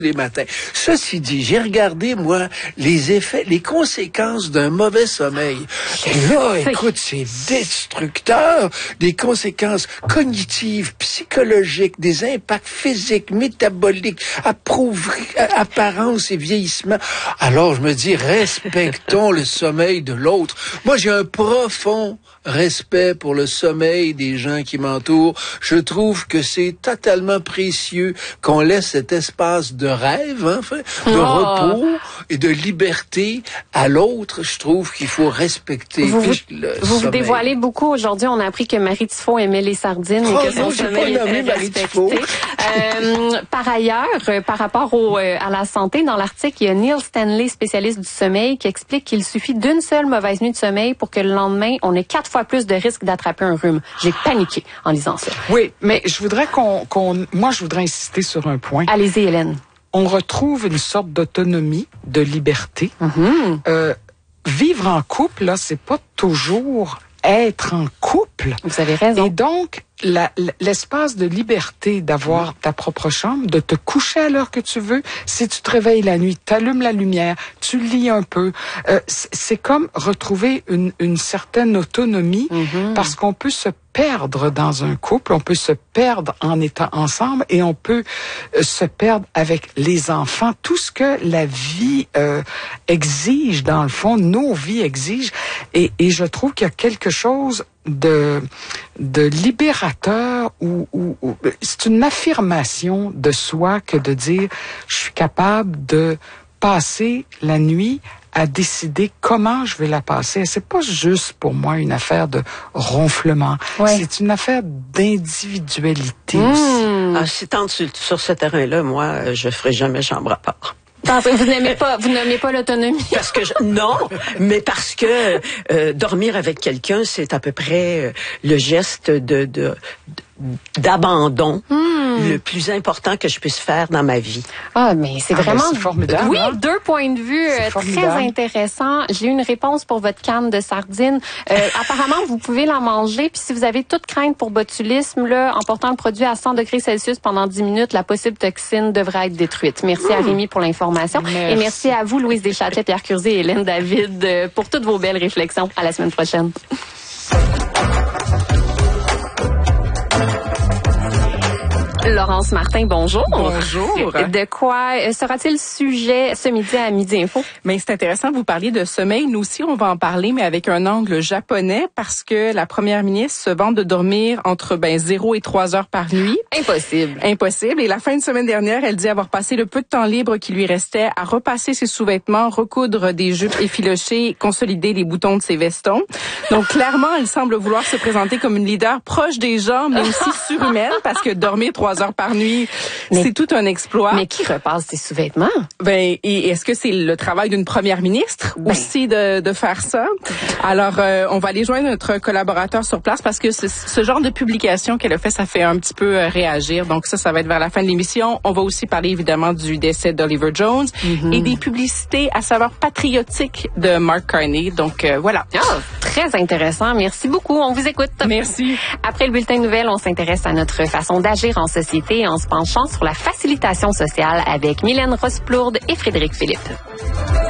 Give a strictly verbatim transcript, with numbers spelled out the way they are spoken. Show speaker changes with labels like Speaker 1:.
Speaker 1: les matins. Ceci dit, j'ai regardé, moi, les effets, les conséquences d'un mauvais sommeil. Et là, écoute, c'est destructeur. Des conséquences cognitives, psychologiques, des impacts physiques, métaboliques, appauvri- apparence et vieillissement. Alors, je me dis, respectons le sommeil de l'autre. Moi, j'ai un profond respect pour le sommeil des gens qui m'entourent. Je trouve que c'est totalement précieux qu'on laisse cet espace de rêve, hein, de oh. repos et de liberté à l'autre. Je trouve qu'il faut respecter
Speaker 2: vous,
Speaker 1: vous,
Speaker 2: le vous sommeil. Vous dévoilez beaucoup. Aujourd'hui, on a appris que Marie Tifo aimait les sardines oh, et que son
Speaker 1: non,
Speaker 2: sommeil était respecté. Euh, par ailleurs, euh, par rapport au, euh, à la santé, dans l'article, il y a Neil Stanley, spécialiste du sommeil, qui explique qu'il suffit d'une seule mauvaise nuit de sommeil pour que le lendemain, on ait quatre fois plus de risque d'attraper un rhume. J'ai paniqué en lisant ça.
Speaker 3: Oui, mais je voudrais qu'on, qu'on, moi, je voudrais insister sur un point.
Speaker 2: Allez-y, Hélène.
Speaker 3: On retrouve une sorte d'autonomie, de liberté. Mm-hmm. Euh, vivre en couple, là, c'est pas toujours être en couple.
Speaker 2: Vous avez raison.
Speaker 3: Et donc, la, l'espace de liberté d'avoir ta propre chambre, de te coucher à l'heure que tu veux. Si tu te réveilles la nuit, t'allumes la lumière, tu lis un peu. Euh, c'est comme retrouver une, une certaine autonomie mm-hmm. parce qu'on peut se perdre dans un couple, on peut se perdre en étant ensemble et on peut euh, se perdre avec les enfants. Tout ce que la vie euh, exige, dans le fond, nos vies exigent. Et, et je trouve qu'il y a quelque chose de de libérateur ou, ou, ou c'est une affirmation de soi que de dire je suis capable de passer la nuit à décider comment je vais la passer. C'est pas juste pour moi une affaire de ronflement. Ouais. C'est une affaire d'individualité mmh. aussi.
Speaker 4: Ah, si tant sur, sur ce terrain-là, moi, je ferai jamais chambre à part.
Speaker 2: Vous n'aimez pas, vous n'aimez pas l'autonomie?
Speaker 4: Parce que je, non, mais parce que euh, dormir avec quelqu'un, c'est à peu près euh, le geste de, de, d'abandon hmm. le plus important que je puisse faire dans ma vie.
Speaker 2: Ah, mais c'est ah, vraiment
Speaker 3: c'est formidable.
Speaker 2: Oui,
Speaker 3: hein?
Speaker 2: deux points de vue euh, très intéressants. J'ai eu une réponse pour votre canne de sardines. Euh, apparemment, vous pouvez la manger, puis si vous avez toute crainte pour botulisme, là, en portant le produit à cent degrés Celsius pendant dix minutes, la possible toxine devrait être détruite. Merci mmh. à Rémi pour l'information. Merci. Et merci à vous, Louise Deschâtelet, Pierre Curzé et Hélène David, euh, pour toutes vos belles réflexions. À la semaine prochaine. Laurence Martin, bonjour.
Speaker 5: Bonjour.
Speaker 2: De quoi sera-t-il sujet ce midi à Midi Info?
Speaker 5: Mais c'est intéressant, vous parliez de sommeil. Nous aussi, on va en parler, mais avec un angle japonais, parce que la première ministre se vante de dormir entre ben zéro et trois heures par nuit.
Speaker 2: Impossible.
Speaker 5: Impossible. Et la fin de semaine dernière, elle dit avoir passé le peu de temps libre qui lui restait à repasser ses sous-vêtements, recoudre des jupes effilochées, consolider les boutons de ses vestons. Donc, clairement, elle semble vouloir se présenter comme une leader proche des gens, mais aussi surhumaine, parce que dormir trois heures par nuit, mais, c'est tout un exploit.
Speaker 2: Mais qui repasse ses sous-vêtements?
Speaker 5: Ben, et est-ce que c'est le travail d'une première ministre ben. aussi de, de faire ça? Alors, euh, on va aller joindre notre collaborateur sur place parce que ce genre de publication qu'elle a fait, ça fait un petit peu euh, réagir. Donc ça, ça va être vers la fin de l'émission. On va aussi parler évidemment du décès d'Oliver Jones mm-hmm. et des publicités à saveur patriotique de Mark Carney. Donc euh, voilà.
Speaker 2: Oh, très intéressant. Merci beaucoup. On vous écoute.
Speaker 5: Merci.
Speaker 2: Après le bulletin de nouvelles, on s'intéresse à notre façon d'agir en société en se penchant sur la facilitation sociale avec Mylène Ross-Plourde et Frédéric Philippe.